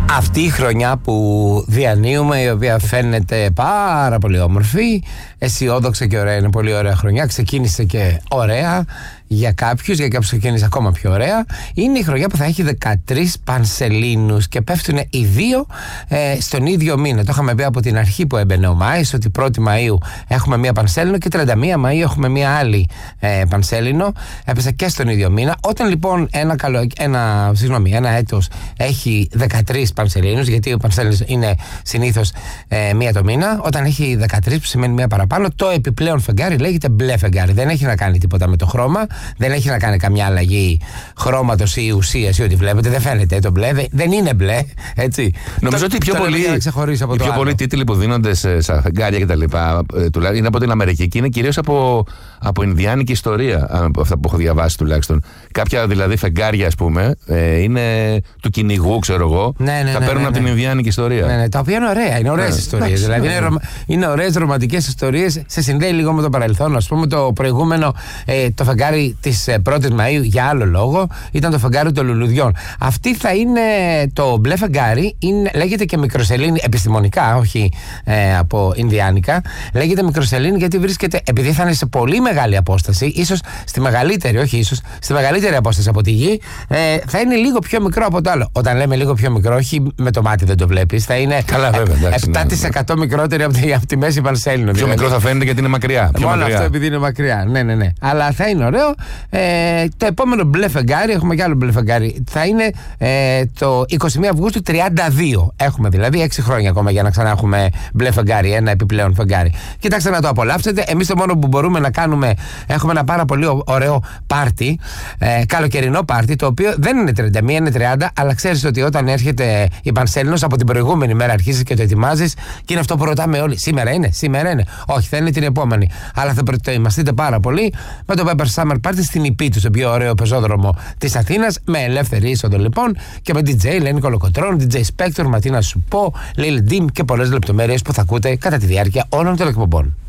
Αυτή η χρονιά που διανύουμε, η οποία φαίνεται πάρα πολύ όμορφη, αισιόδοξα και ωραία, είναι πολύ ωραία χρονιά, ξεκίνησε και ωραία για κάποιους, για κάποιους ξεκίνησε ακόμα πιο ωραία. Είναι η χρονιά που θα έχει 13 Πανσελίνους και πέφτουν οι δύο στον ίδιο μήνα. Το είχαμε πει από την αρχή που έμπαινε ο Μάης, ότι 1η Μαΐου έχουμε μία Πανσέλινο και 31 Μαΐου έχουμε μία άλλη Πανσέλινο. Έπεσε και στον ίδιο μήνα. Όταν λοιπόν ένα έτος έχει 13 Πανσελίνους, γιατί ο Πανσέλινος είναι συνήθως μία το μήνα, όταν έχει 13 που σημαίνει μία παραπάνω, το επιπλέον φεγγάρι λέγεται μπλε φεγγάρι. Δεν έχει να κάνει τίποτα με το χρώμα. Δεν έχει να κάνει καμιά αλλαγή χρώματος ή ουσίας ή ό,τι βλέπετε. Δεν φαίνεται το μπλε. Δεν είναι μπλε. Έτσι. Νομίζω ότι οι πιο πολλοί τίτλοι που δίνονται σε φεγγάρια κτλ. Είναι από την Αμερική και είναι κυρίως από Ινδιάνικη ιστορία. Αυτά που έχω διαβάσει τουλάχιστον. Κάποια δηλαδή φεγγάρια, ας πούμε, είναι του κυνηγού, ξέρω εγώ. Τα παίρνουν από την Ινδιάνικη ιστορία. Ναι, τα οποία είναι ωραία. Είναι ωραίες ιστορίες. Δηλαδή είναι ωραίες ρομαντικές ιστορίες. Σε συνδέει λίγο με το παρελθόν. Ας πούμε, το προηγούμενο το φεγγάρι της 1ης Μαΐου για άλλο λόγο ήταν το φεγγάρι των λουλουδιών. Αυτή θα είναι το μπλε φεγγάρι, λέγεται και μικροσελήνη επιστημονικά, όχι από Ινδιάνικα. Λέγεται μικροσελήνη γιατί βρίσκεται, επειδή θα είναι σε πολύ μεγάλη απόσταση, ίσως στη μεγαλύτερη απόσταση από τη γη, θα είναι λίγο πιο μικρό από το άλλο. Όταν λέμε λίγο πιο μικρό, όχι με το μάτι δεν το βλέπεις, θα είναι 7% μικρότερη από τη μέση Πανσέλινο. Πιο μικρό θα φαίνεται γιατί είναι μακριά. Μόνο αυτό επειδή είναι μακριά. Ναι. Αλλά θα είναι ωραίο. Το επόμενο μπλε φεγγάρι, έχουμε κι άλλο μπλε φεγγάρι, θα είναι το 21 Αυγούστου 32. Έχουμε δηλαδή 6 χρόνια ακόμα για να ξανά έχουμε μπλε φεγγάρι, ένα επιπλέον φεγγάρι. Κοιτάξτε να το απολαύσετε. Εμείς το μόνο που μπορούμε να κάνουμε, έχουμε ένα πάρα πολύ ωραίο πάρτι, καλοκαιρινό πάρτι, το οποίο δεν είναι 31, είναι 30, αλλά ξέρεις ότι όταν έρχεται η Πανσέλινος από την προηγούμενη μέρα αρχίζεις και το ετοιμάζεις και είναι αυτό που ρωτάμε όλοι. Σήμερα είναι. Όχι, θα είναι την επόμενη. Αλλά θα προετοιμαστείτε πάρα πολύ με το Pepper Summer Party στην Ιππίτου, στο πιο ωραίο πεζόδρομο της Αθήνας, με ελεύθερη είσοδο λοιπόν και με DJ Λένη Κολοκοτρώνου, DJ Spector, Ματίνα Σουπό, Lil Dim και πολλές λεπτομέρειες που θα ακούτε κατά τη διάρκεια όλων των εκπομπών.